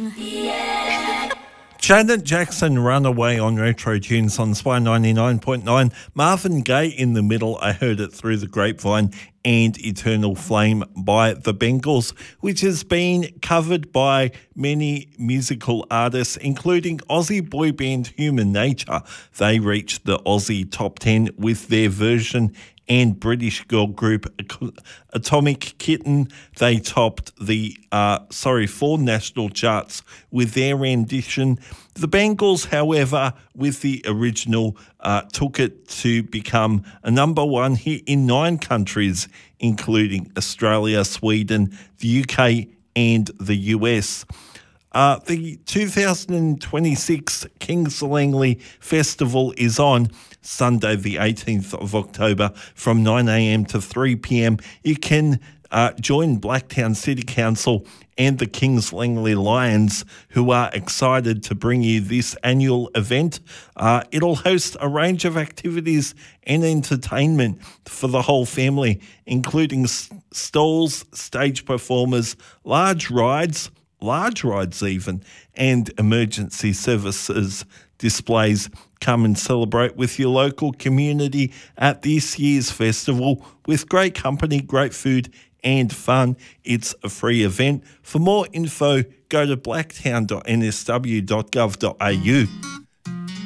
Janet Jackson, Runaway on Retro Tunes on Spy 99.9. Marvin Gaye in the middle, I Heard It Through the Grapevine, and Eternal Flame by the Bengals, which has been covered by many musical artists, including Aussie boy band Human Nature. They reached the Aussie top 10 with their version, and British girl group Atomic Kitten, they topped the 4 national charts with their rendition. The Bengals, however, with the original, took it to become a number one hit in 9 countries, including Australia, Sweden, the UK and the US. The 2026 Kings Langley Festival is on Sunday the 18th of October from 9 a.m. to 3 p.m. You can join Blacktown City Council and the Kings Langley Lions, who are excited to bring you this annual event. It'll host a range of activities and entertainment for the whole family, including stalls, stage performers, large rides even, and emergency services displays. Come and celebrate with your local community at this year's festival with great company, great food and fun. It's a free event. For more info, go to blacktown.nsw.gov.au.